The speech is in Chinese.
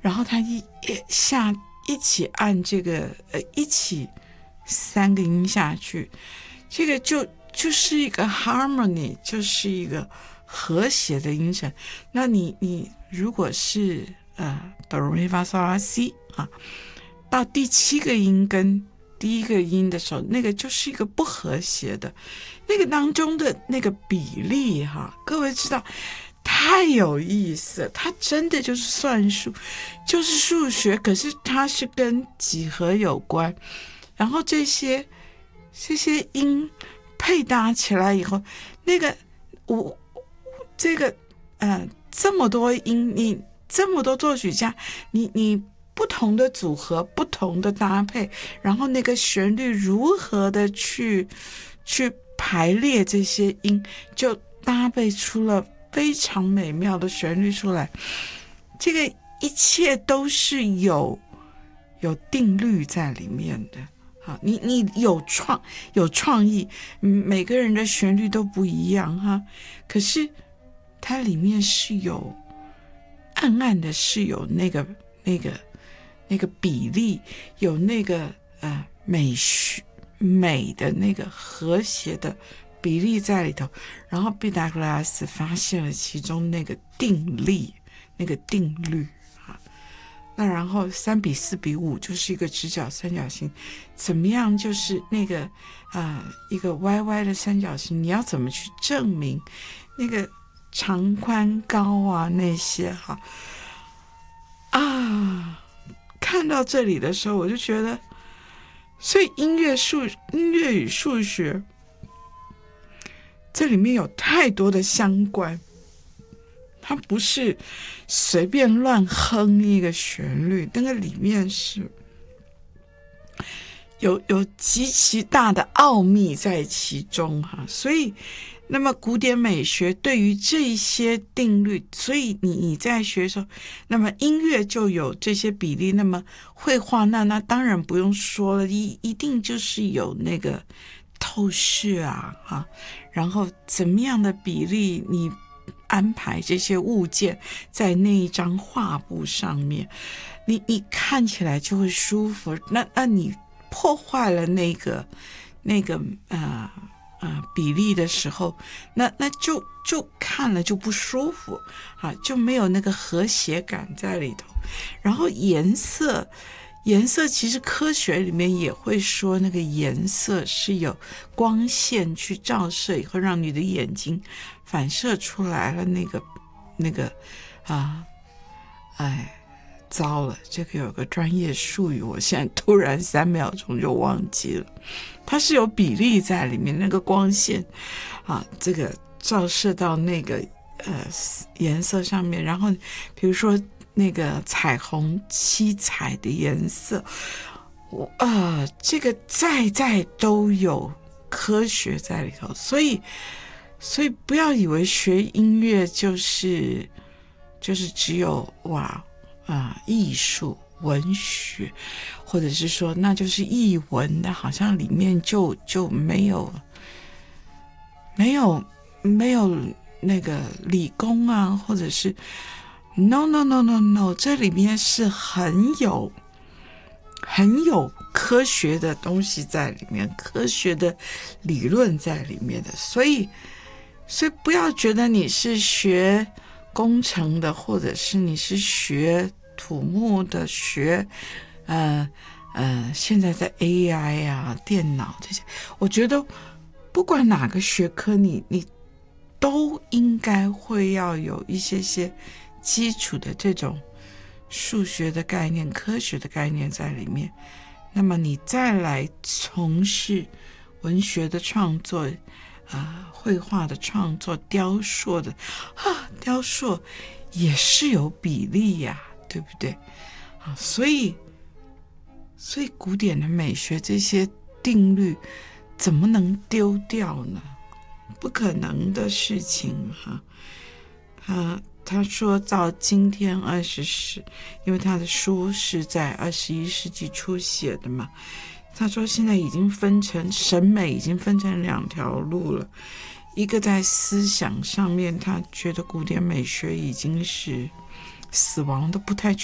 然后他一起按这个一起3个音下去，这个就是一个 harmony， 就是一个和谐的音程。那你如果是哆来咪发嗦拉西啊，到第7个音跟第1个音的时候，那个就是一个不和谐的，那个当中的那个比例各位知道太有意思了，它真的就是算术，就是数学，可是它是跟几何有关，然后这些音配搭起来以后，那个这么多音，你这么多作曲家，你不同的组合，不同的搭配，然后那个旋律如何的去排列这些音，就搭配出了非常美妙的旋律出来。这个一切都是有定律在里面的。好，你有创意，每个人的旋律都不一样可是它里面是有暗的，是有那个比例，有那个美的那个和谐的比例在里头。然后毕达哥拉斯发现了其中那个定律那然后3:4:5就是一个直角三角形，怎么样就是那个一个歪歪的三角形，你要怎么去证明那个长宽高那些看到这里的时候我就觉得，所以音乐与数学这里面有太多的相关，它不是随便乱哼一个旋律，那个里面是有极其大的奥秘在其中所以那么古典美学对于这些定律，所以你在学的时候，那么音乐就有这些比例，那么绘画那当然不用说了，一定就是有那个透视然后怎么样的比例你安排这些物件在那一张画布上面，你看起来就会舒服。那你破坏了那个比例的时候，那就看了就不舒服就没有那个和谐感在里头。然后颜色其实科学里面也会说，那个颜色是有光线去照射以后，让你的眼睛反射出来了那个糟了，这个有个专业术语，我现在突然3秒钟就忘记了。它是有比例在里面，那个光线这个照射到那个颜色上面，然后比如说那个彩虹七彩的颜色，这个在都有科学在里头，所以不要以为学音乐就是只有艺术文学，或者是说那就是艺文的，好像里面就没有那个理工或者是 no， 这里面是很有科学的东西在里面，科学的理论在里面的，所以不要觉得你是学工程的，或者是你是学土木的，学现在在 AI 电脑这些，我觉得不管哪个学科你都应该会要有一些基础的这种数学的概念、科学的概念在里面，那么你再来从事文学的创作绘画的创作，雕塑也是有比例对不对所以古典的美学这些定律怎么能丢掉呢？不可能的事情他说到今天因为他的书是在21世纪初写的嘛，他说现在已经审美已经分成2条路了，一个在思想上面，他觉得古典美学已经是死亡的不太